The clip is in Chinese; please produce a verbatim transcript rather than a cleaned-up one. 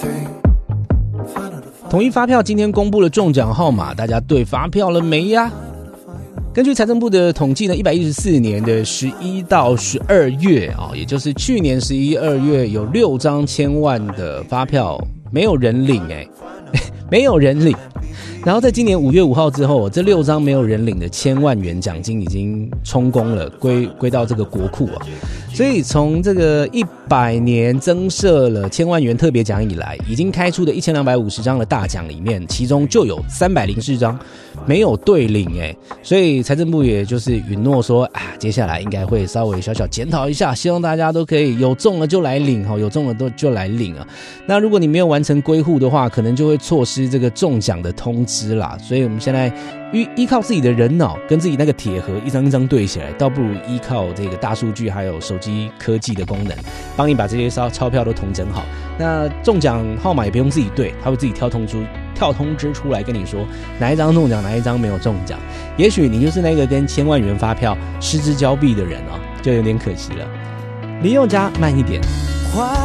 统一发票今天公布了中奖号码，大家对发票了没呀？根据财政部的统计呢，一百一十四年的十一到十二月啊，也就是去年十一、二月有六张千万的发票没有人领哎、欸，没有人领。然后在今年五月五号之后，这六张没有人领的千万元奖金已经充公了，归归到这个国库啊。所以从这个一百年增设了千万元特别奖以来，已经开出的一千两百五十张的大奖里面，其中就有三百零四张没有对领哎，所以财政部也就是允诺说啊，接下来应该会稍微小小检讨一下，希望大家都可以有中了就来领哈，有中了都就来领啊。那如果你没有完成归户的话，可能就会错失这个中奖的通知啦。所以我们现在依依靠自己的人脑跟自己那个铁盒一张一张对起来，倒不如依靠这个大数据还有手机科技的功能，帮你把这些钞票都统整好。那中奖号码也不用自己对，他会自己跳通知跳通知出来跟你说哪一张中奖，哪一张没有中奖。也许你就是那个跟千万元发票失之交臂的人哦，就有点可惜了。林宥嘉慢一点。